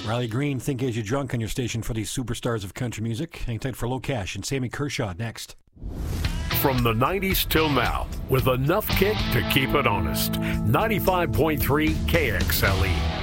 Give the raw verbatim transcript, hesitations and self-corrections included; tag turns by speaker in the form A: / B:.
A: Riley Green, Think As You Drunk on your station for these superstars of country music. Hang tight for Low Cash and Sammy Kershaw next.
B: From the nineties till now, with enough kick to keep it honest. ninety-five point three K X L E.